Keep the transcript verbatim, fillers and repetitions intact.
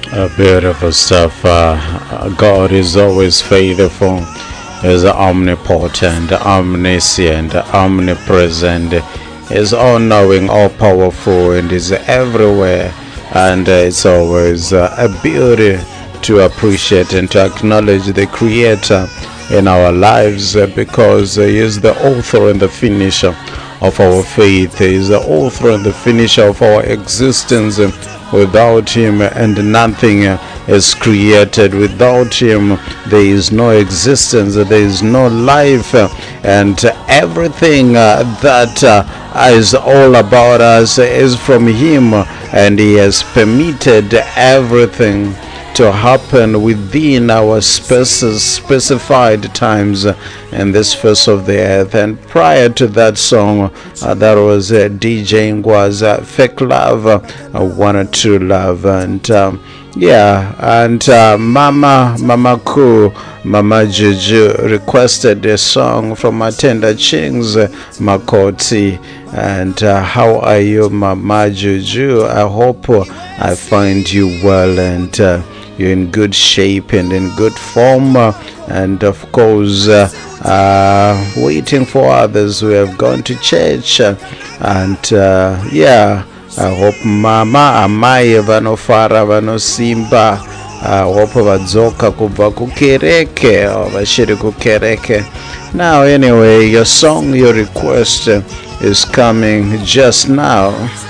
Uh, beautiful stuff. Uh, God is always faithful, is omnipotent, omniscient, omnipresent, is all knowing, all powerful, and is everywhere. And uh, it's always uh, a beauty to appreciate and to acknowledge the Creator in our lives uh, because uh, He is the author and the finisher of our faith. He is the author and the finisher of our existence. Without Him, and nothing is created. Without Him, there is no existence, there is no life, and everything uh, that uh, is all about us is from Him, and He has permitted everything to happen within our spaces, specified times in this face of the earth. And prior to that song, uh, that was uh, DJing was uh, Fake Love, uh, One True Love. And um, yeah, and uh, Mama, Mama Ku, Mama Juju requested a song from Atenda Chings uh, Makoti. And uh, how are you, Mama Juju? I hope uh, I find you well, and uh, you're in good shape and in good form, uh, and of course uh, uh, waiting for others who have gone to church, uh, and uh, yeah, I hope mama amai vanofara vanosimba, I hope vadzoka kubva kukereke or vachiri kukereke. Now anyway, your song, your request uh, is coming just now.